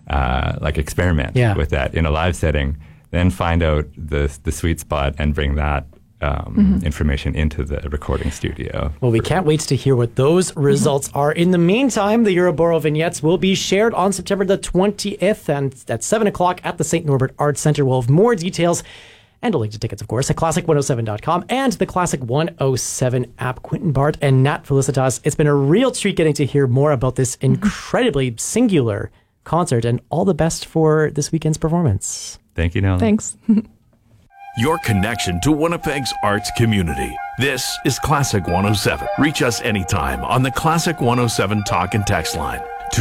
experiment with that in a live setting, then find out the sweet spot and bring that information into the recording studio. Well, we can't wait to hear what those results are. In the meantime, the Euroboro vignettes will be shared on September the 20th and at 7 o'clock at the St. Norbert Arts Center. We'll have more details and a link to tickets, of course, at classic107.com and the Classic 107 app. Quentin Bart and Nat Felicitas, it's been a real treat getting to hear more about this incredibly singular concert, and all the best for this weekend's performance. Thank you, Nellie. Thanks. Your connection to Winnipeg's arts community. This is Classic 107. Reach us anytime on the Classic 107 talk and text line,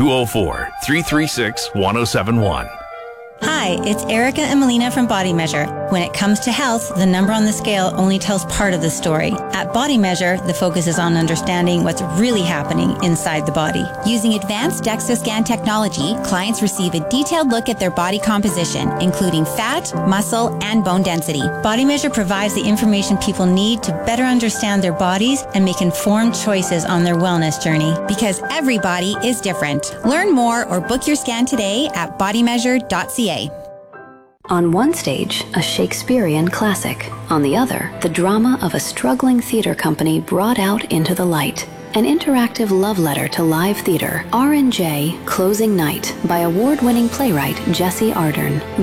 204-336-1071. Hi, it's Erica and Melina from Body Measure. When it comes to health, the number on the scale only tells part of the story. At Body Measure, the focus is on understanding what's really happening inside the body. Using advanced DEXA scan technology, clients receive a detailed look at their body composition, including fat, muscle, and bone density. Body Measure provides the information people need to better understand their bodies and make informed choices on their wellness journey. Because every body is different. Learn more or book your scan today at bodymeasure.ca. On one stage, a Shakespearean classic. On the other, the drama of a struggling theater company brought out into the light. An interactive love letter to live theater, R&J Closing Night by award-winning playwright Jesse Ardern.